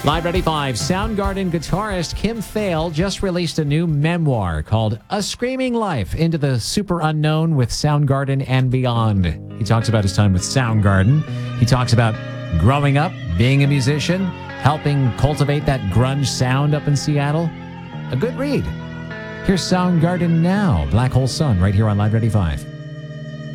Live 95, Soundgarden guitarist Kim Thale just released a new memoir called A Screaming Life into the Super Unknown with Soundgarden and Beyond. He talks about his time with Soundgarden. He talks about growing up, being a musician, helping cultivate that grunge sound up in Seattle. A good read. Here's Soundgarden now, Black Hole Sun, right here on Live 95.